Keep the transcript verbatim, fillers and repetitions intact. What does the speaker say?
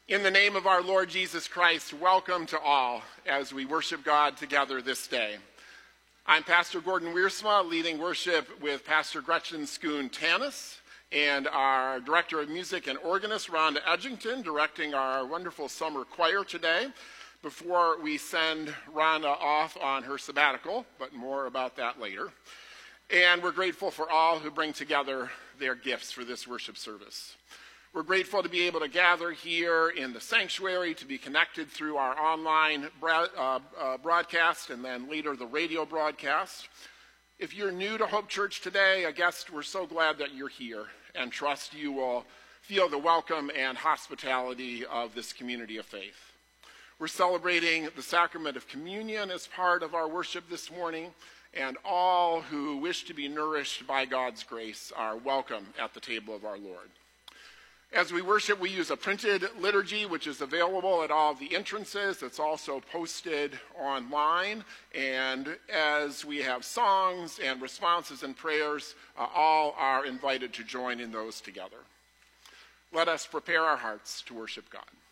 In the name of our Lord Jesus Christ, welcome to all as we worship God together this day. I'm Pastor Gordon Wiersma, leading worship with Pastor Gretchen Schoon-Tanis and our Director of Music and Organist, Rhonda Edgington, directing our wonderful summer choir today before we send Rhonda off on her sabbatical, but more about that later. And we're grateful for all who bring together their gifts for this worship service. We're grateful to be able to gather here in the sanctuary, to be connected through our online broad, uh, uh, broadcast and then later the radio broadcast. If you're new to Hope Church today, I guess we're so glad that you're here and trust you will feel the welcome and hospitality of this community of faith. We're celebrating the sacrament of communion as part of our worship this morning, and all who wish to be nourished by God's grace are welcome at the table of our Lord. As we worship, we use a printed liturgy, which is available at all of the entrances. It's also posted online. And as we have songs and responses and prayers, uh, all are invited to join in those together. Let us prepare our hearts to worship God.